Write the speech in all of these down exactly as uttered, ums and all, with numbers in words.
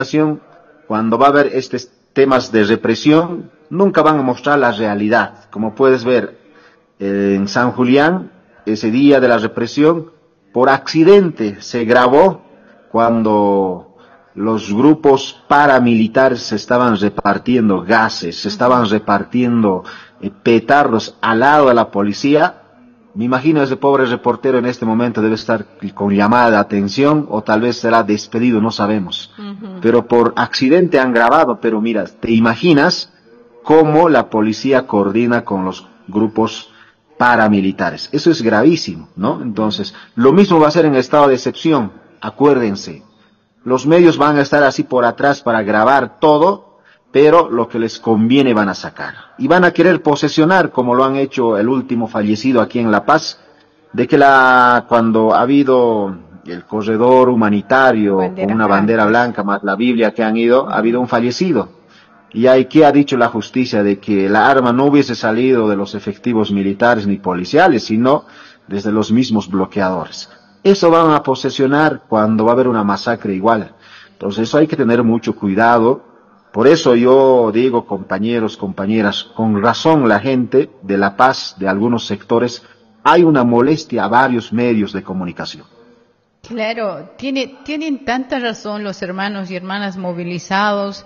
cuando va a haber estos temas de represión, nunca van a mostrar la realidad. Como puedes ver, eh, en San Julián, ese día de la represión, por accidente se grabó cuando los grupos paramilitares se estaban repartiendo gases, se estaban repartiendo eh, petardos al lado de la policía. Me imagino ese pobre reportero en este momento debe estar con llamada de atención o tal vez será despedido, no sabemos. Uh-huh. Pero por accidente han grabado, pero mira, ¿te imaginas cómo la policía coordina con los grupos paramilitares? Eso es gravísimo, ¿no? Entonces, lo mismo va a ser en estado de excepción, acuérdense. Los medios van a estar así por atrás para grabar todo, pero lo que les conviene van a sacar. Y van a querer posesionar, como lo han hecho el último fallecido aquí en La Paz, de que la cuando ha habido el corredor humanitario bandera con una blanca. bandera blanca más la Biblia que han ido, ha habido un fallecido. Y ahí, ¿qué ha dicho la justicia? De que la arma no hubiese salido de los efectivos militares ni policiales, sino desde los mismos bloqueadores. Eso van a posesionar cuando va a haber una masacre igual. Entonces eso hay que tener mucho cuidado. Por eso yo digo, compañeros, compañeras, con razón la gente de La Paz, de algunos sectores, hay una molestia a varios medios de comunicación. Claro, tiene, tienen tanta razón los hermanos y hermanas movilizados,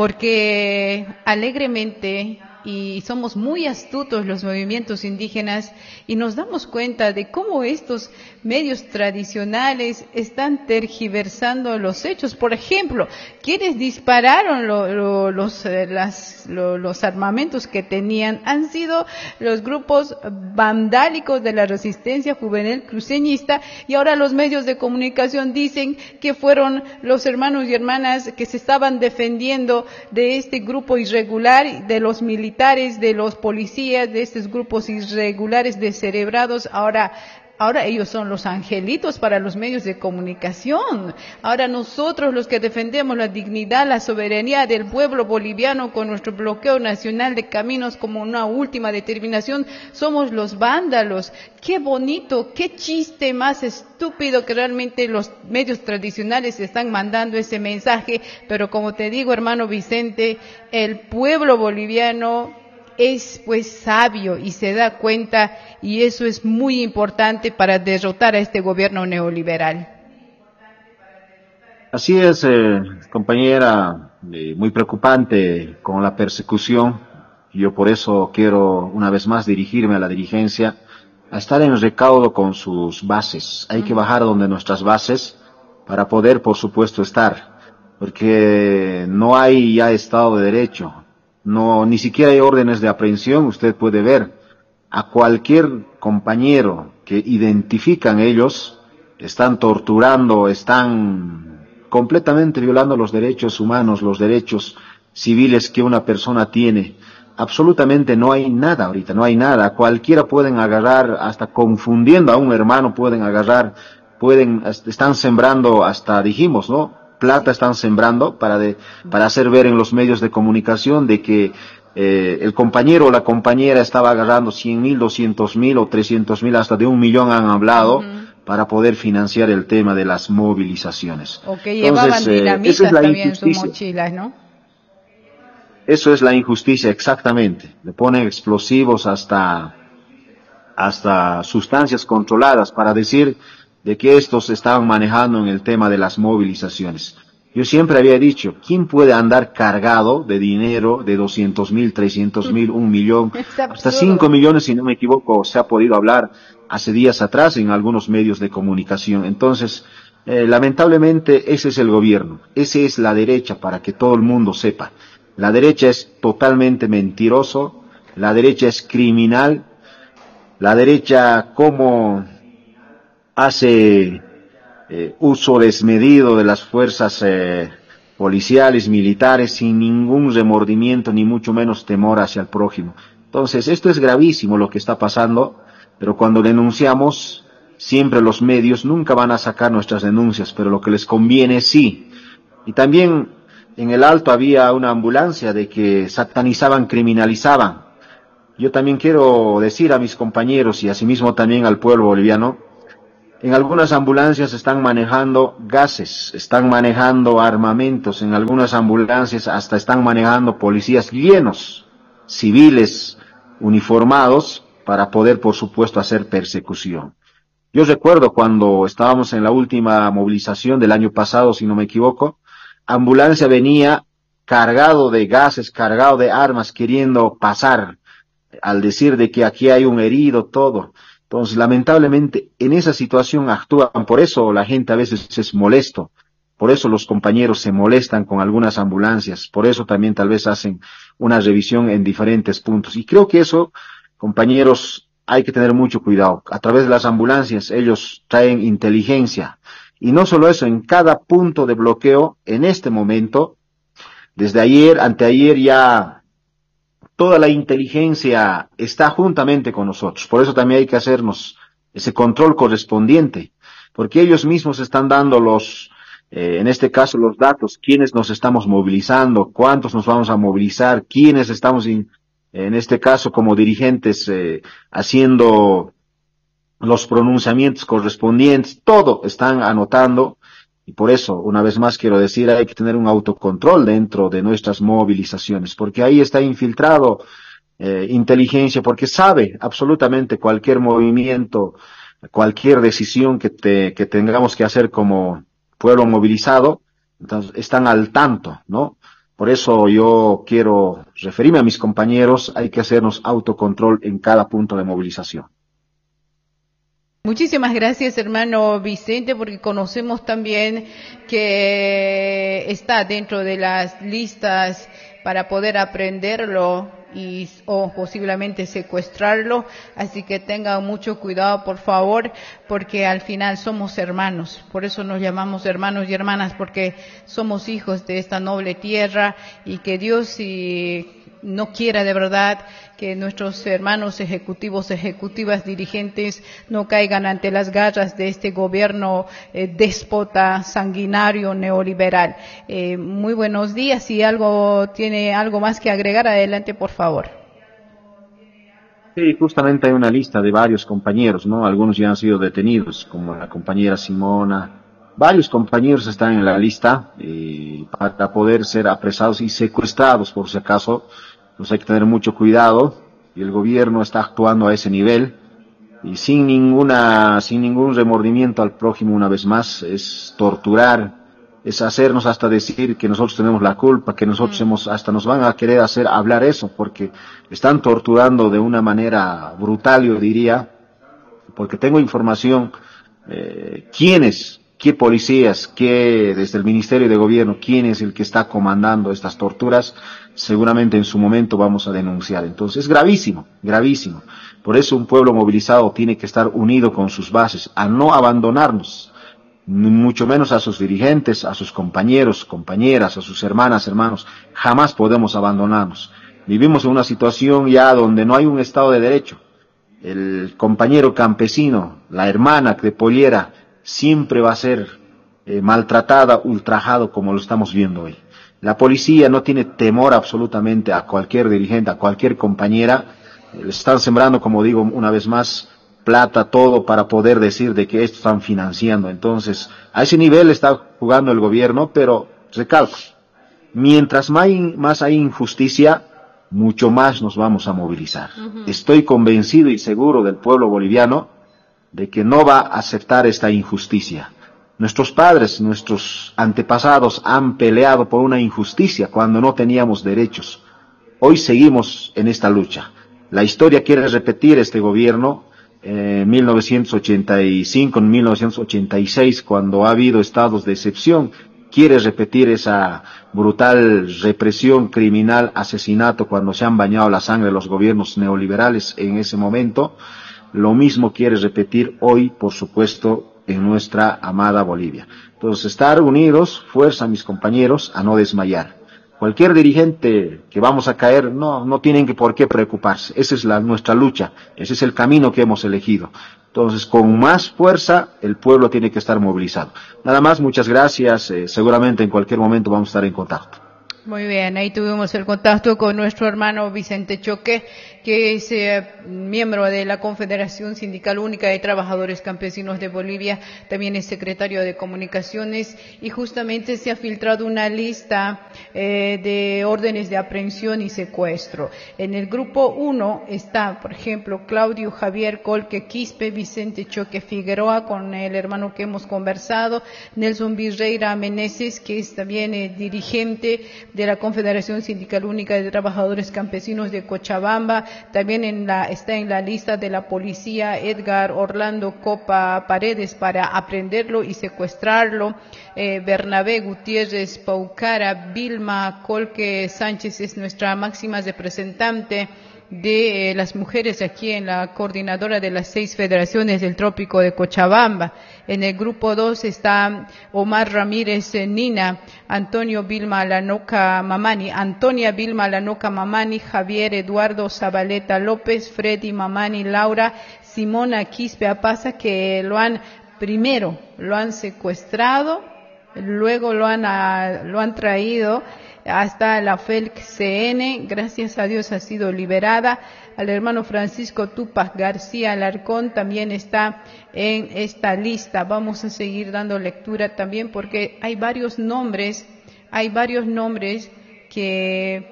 porque alegremente, y somos muy astutos los movimientos indígenas, y nos damos cuenta de cómo estos medios tradicionales están tergiversando los hechos. Por ejemplo, quienes dispararon lo, lo, los, eh, las, lo, los armamentos que tenían han sido los grupos vandálicos de la resistencia juvenil cruceñista, y ahora los medios de comunicación dicen que fueron los hermanos y hermanas que se estaban defendiendo de este grupo irregular, de los militares, de los policías, de estos grupos irregulares descerebrados. Ahora, ahora ellos son los angelitos para los medios de comunicación. Ahora nosotros, los que defendemos la dignidad, la soberanía del pueblo boliviano con nuestro bloqueo nacional de caminos como una última determinación, somos los vándalos. Qué bonito, qué chiste más estúpido que realmente los medios tradicionales están mandando ese mensaje. Pero como te digo, hermano Vicente, el pueblo boliviano es pues sabio y se da cuenta, y eso es muy importante para derrotar a este gobierno neoliberal. Así es, eh, compañera, eh, muy preocupante con la persecución. Yo por eso quiero una vez más dirigirme a la dirigencia, a estar en recaudo con sus bases. Hay que bajar donde nuestras bases para poder, por supuesto, estar, porque no hay ya Estado de Derecho. No, ni siquiera hay órdenes de aprehensión. Usted puede ver a cualquier compañero que identifican ellos, están torturando, están completamente violando los derechos humanos, los derechos civiles que una persona tiene. Absolutamente no hay nada ahorita, no hay nada. Cualquiera pueden agarrar, hasta confundiendo a un hermano pueden agarrar, pueden, están sembrando hasta, dijimos, ¿no? Plata están sembrando para de, para hacer ver en los medios de comunicación de que eh, el compañero o la compañera estaba agarrando cien mil, doscientos mil o trescientos mil, hasta de un millón han hablado, uh-huh, para poder financiar el tema de las movilizaciones. O que llevaban dinamitas eh, también en sus mochilas, ¿no? Eso es la injusticia, exactamente. Le ponen explosivos hasta, hasta sustancias controladas para decir de que estos estaban manejando en el tema de las movilizaciones. Yo siempre había dicho, ¿quién puede andar cargado de dinero de doscientos mil, trescientos mil, un millón, hasta cinco millones, si no me equivoco, se ha podido hablar hace días atrás en algunos medios de comunicación? Entonces, eh, lamentablemente ese es el gobierno, esa es la derecha, para que todo el mundo sepa. La derecha es totalmente mentiroso, la derecha es criminal, la derecha como hace eh, uso desmedido de las fuerzas eh, policiales, militares, sin ningún remordimiento ni mucho menos temor hacia el prójimo. Entonces, esto es gravísimo lo que está pasando, pero cuando denunciamos, siempre los medios nunca van a sacar nuestras denuncias, pero lo que les conviene sí. Y también en el Alto había una ambulancia de que satanizaban, criminalizaban. Yo también quiero decir a mis compañeros y asimismo también al pueblo boliviano, En algunas ambulancias están manejando gases, están manejando armamentos, en algunas ambulancias hasta están manejando policías llenos, civiles, uniformados, para poder, por supuesto, hacer persecución. Yo recuerdo cuando estábamos en la última movilización del año pasado, si no me equivoco, ambulancia venía cargado de gases, cargado de armas, queriendo pasar, al decir de que aquí hay un herido, todo. Entonces, lamentablemente, en esa situación actúan, por eso la gente a veces es molesto, por eso los compañeros se molestan con algunas ambulancias, por eso también tal vez hacen una revisión en diferentes puntos. Y creo que eso, compañeros, hay que tener mucho cuidado. A través de las ambulancias, ellos traen inteligencia. Y no solo eso, en cada punto de bloqueo, en este momento, desde ayer, anteayer ya toda la inteligencia está juntamente con nosotros. Por eso también hay que hacernos ese control correspondiente, porque ellos mismos están dando los, eh, en este caso, los datos, quiénes nos estamos movilizando, cuántos nos vamos a movilizar, quiénes estamos, in, en este caso, como dirigentes, eh, haciendo los pronunciamientos correspondientes, todo están anotando. Y por eso, una vez más quiero decir, hay que tener un autocontrol dentro de nuestras movilizaciones, porque ahí está infiltrado eh, inteligencia, porque sabe absolutamente cualquier movimiento, cualquier decisión que, te, que tengamos que hacer como pueblo movilizado, entonces están al tanto, ¿no? Por eso yo quiero referirme a mis compañeros, hay que hacernos autocontrol en cada punto de movilización. Muchísimas gracias, hermano Vicente, porque conocemos también que está dentro de las listas para poder aprenderlo y o posiblemente secuestrarlo, así que tengan mucho cuidado, por favor, porque al final somos hermanos, por eso nos llamamos hermanos y hermanas, porque somos hijos de esta noble tierra, y que Dios, si no quiera de verdad que nuestros hermanos ejecutivos, ejecutivas, dirigentes no caigan ante las garras de este gobierno eh, déspota, sanguinario, neoliberal. Eh, muy buenos días. Si algo tiene algo más que agregar, adelante, por favor. Sí, justamente hay una lista de varios compañeros, ¿no? Algunos ya han sido detenidos, como la compañera Simona. Varios compañeros están en la lista eh, para poder ser apresados y secuestrados, por si acaso. Pues hay que tener mucho cuidado, y el gobierno está actuando a ese nivel y sin ninguna, sin ningún remordimiento al prójimo. Una vez más, es torturar, es hacernos hasta decir que nosotros tenemos la culpa, que nosotros mm. hemos, hasta nos van a querer hacer hablar eso, porque están torturando de una manera brutal, yo diría, porque tengo información, eh, quiénes, qué policías, qué, desde el Ministerio de Gobierno, quién es el que está comandando estas torturas. Seguramente en su momento vamos a denunciar. Entonces es gravísimo, gravísimo. Por eso un pueblo movilizado tiene que estar unido con sus bases, a no abandonarnos, mucho menos a sus dirigentes, a sus compañeros, compañeras, a sus hermanas, hermanos. Jamás podemos abandonarnos. Vivimos en una situación ya donde no hay un Estado de Derecho. El compañero campesino, la hermana de pollera, siempre va a ser eh, maltratada, ultrajado, como lo estamos viendo hoy. La policía no tiene temor absolutamente a cualquier dirigente, a cualquier compañera. Le están sembrando, como digo una vez más, plata, todo para poder decir de que esto están financiando. Entonces, a ese nivel está jugando el gobierno, pero recalco, mientras más, más hay injusticia, mucho más nos vamos a movilizar. Uh-huh. Estoy convencido y seguro del pueblo boliviano de que no va a aceptar esta injusticia. Nuestros padres, nuestros antepasados han peleado por una injusticia cuando no teníamos derechos. Hoy seguimos en esta lucha. La historia quiere repetir este gobierno en mil novecientos ochenta y cinco, en mil novecientos ochenta y seis, cuando ha habido estados de excepción, quiere repetir esa brutal represión criminal, asesinato, cuando se han bañado la sangre de los gobiernos neoliberales en ese momento. Lo mismo quiere repetir hoy, por supuesto, en nuestra amada Bolivia. Entonces, estar unidos, fuerza, mis compañeros, a no desmayar. Cualquier dirigente que vamos a caer, no, no tienen que por qué preocuparse. Esa es la, nuestra lucha, ese es el camino que hemos elegido. Entonces, con más fuerza, el pueblo tiene que estar movilizado. Nada más, muchas gracias, eh, seguramente en cualquier momento vamos a estar en contacto. Muy bien, ahí tuvimos el contacto con nuestro hermano Vicente Choque, que es eh, miembro de la Confederación Sindical Única de Trabajadores Campesinos de Bolivia, también es secretario de Comunicaciones, y justamente se ha filtrado una lista eh, de órdenes de aprehensión y secuestro. En el grupo uno está, por ejemplo, Claudio Javier Colque Quispe, Vicente Choque Figueroa, con el hermano que hemos conversado, Nelson Virreira Meneses, que es también eh, dirigente de la Confederación Sindical Única de Trabajadores Campesinos de Cochabamba. También en la, está en la lista de la policía Edgar Orlando Copa Paredes para aprenderlo y secuestrarlo. Eh, Bernabé Gutiérrez Paucara, Vilma Colque Sánchez es nuestra máxima representante de eh, las mujeres aquí en la coordinadora de las seis federaciones del Trópico de Cochabamba. En el grupo dos está Omar Ramírez eh, Nina, Antonio Vilma Lanoca Mamani, Antonia Vilma Lanoca Mamani, Javier Eduardo Zabaleta López, Freddy Mamani Laura, Simona Quispe Apaza, que lo han, primero lo han secuestrado, luego lo han, a, lo han traído hasta la F E L C N, gracias a Dios ha sido liberada. Al hermano Francisco Tupac García Alarcón también está en esta lista. Vamos a seguir dando lectura también porque hay varios nombres, hay varios nombres que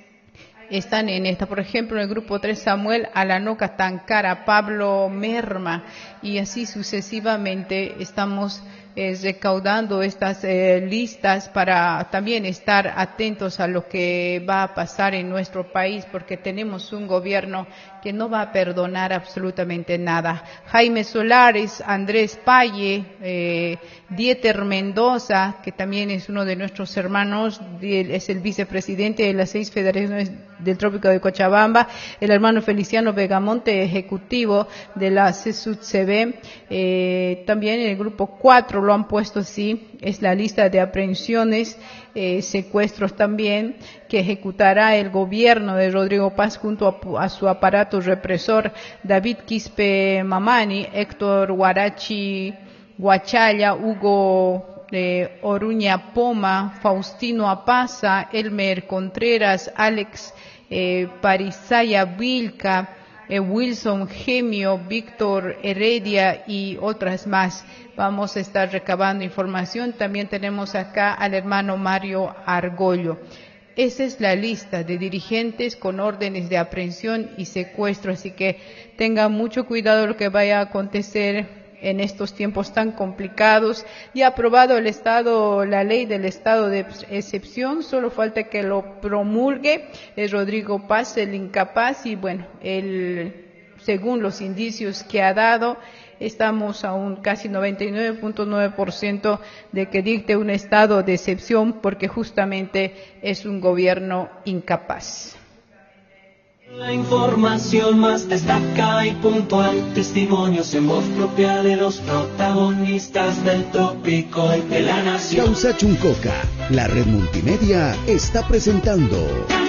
están en esta. Por ejemplo, en el grupo tres, Samuel Alanoca Tancara, Pablo Merma, y así sucesivamente estamos eh, recaudando estas eh, listas para también estar atentos a lo que va a pasar en nuestro país, porque tenemos un gobierno que no va a perdonar absolutamente nada. Jaime Solares, Andrés Paye, eh, Dieter Mendoza, que también es uno de nuestros hermanos, es el vicepresidente de las seis federaciones del Trópico de Cochabamba, el hermano Feliciano Vegamonte, ejecutivo de la C E S U T C B, eh, también en el grupo cuatro lo han puesto así, es la lista de aprehensiones, eh, secuestros también, que ejecutará el gobierno de Rodrigo Paz junto a, a su aparato represor, David Quispe Mamani, Héctor Guarachi Guachalla, Hugo eh, Oruña Poma, Faustino Apaza, Elmer Contreras, Alex eh, Parisaya Vilca, eh, Wilson Gemio, Víctor Heredia y otras más. Vamos a estar recabando información. También tenemos acá al hermano Mario Argollo. Esa es la lista de dirigentes con órdenes de aprehensión y secuestro, así que tengan mucho cuidado lo que vaya a acontecer en estos tiempos tan complicados. Ya ha aprobado el Estado, la ley del estado de excepción, solo falta que lo promulgue el Rodrigo Paz, el incapaz, y bueno, el, según los indicios que ha dado, estamos a un casi noventa y nueve punto nueve por ciento de que dicte un estado de excepción, porque justamente es un gobierno incapaz. La información más destacada y puntual, testimonios en voz propia de los protagonistas del Trópico de la Nación. Causa Chuncoca, la red multimedia está presentando